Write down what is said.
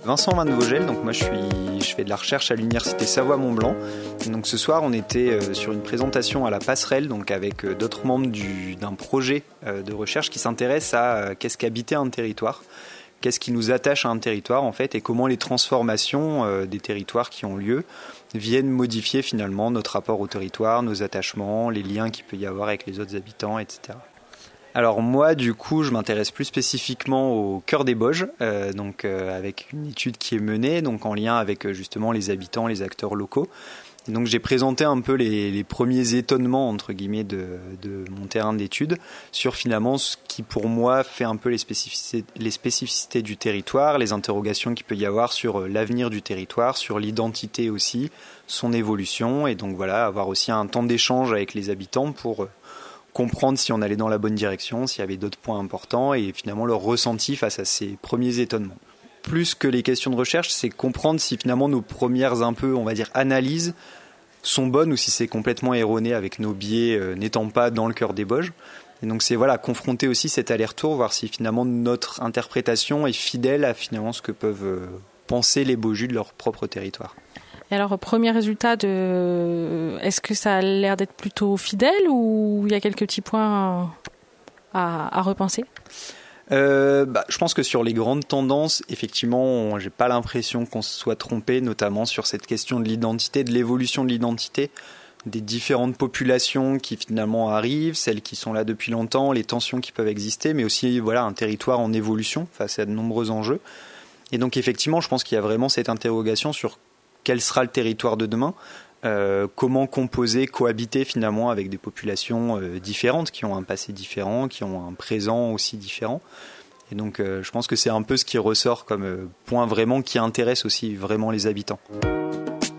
Vincent Van-Vogel, donc moi je fais de la recherche à l'université Savoie-Mont-Blanc. Donc ce soir on était sur une présentation à la Passerelle, donc avec d'autres membres d'un projet de recherche qui s'intéresse à qu'est-ce qu'habiter un territoire, qu'est-ce qui nous attache à un territoire en fait, et comment les transformations des territoires qui ont lieu viennent modifier finalement notre rapport au territoire, nos attachements, les liens qu'il peut y avoir avec les autres habitants, etc. Alors moi, du coup, je m'intéresse plus spécifiquement au cœur des Bauges, avec une étude qui est menée, donc en lien avec justement les habitants, les acteurs locaux. Et donc j'ai présenté un peu les premiers étonnements entre guillemets de mon terrain d'étude sur finalement ce qui pour moi fait un peu les spécificités du territoire, les interrogations qu'il peut y avoir sur l'avenir du territoire, sur l'identité aussi, son évolution, et donc voilà, avoir aussi un temps d'échange avec les habitants pour comprendre si on allait dans la bonne direction, s'il y avait d'autres points importants et finalement leur ressenti face à ces premiers étonnements. Plus que les questions de recherche, c'est comprendre si finalement nos premières analyses sont bonnes ou si c'est complètement erroné avec nos biais n'étant pas dans le cœur des Bauges. Et donc c'est confronter aussi cet aller-retour, voir si finalement notre interprétation est fidèle à finalement ce que peuvent penser les Baujus de leur propre territoire. Et alors, premier résultat, est-ce que ça a l'air d'être plutôt fidèle ou il y a quelques petits points à repenser ? Je pense que sur les grandes tendances, effectivement, j'ai pas l'impression qu'on se soit trompé, notamment sur cette question de l'identité, de l'évolution de l'identité, des différentes populations qui finalement arrivent, celles qui sont là depuis longtemps, les tensions qui peuvent exister, mais aussi un territoire en évolution face à de nombreux enjeux. Et donc effectivement, je pense qu'il y a vraiment cette interrogation sur quel sera le territoire de demain, comment composer, cohabiter finalement avec des populations différentes, qui ont un passé différent, qui ont un présent aussi différent. Et donc je pense que c'est un peu ce qui ressort comme point vraiment qui intéresse aussi vraiment les habitants.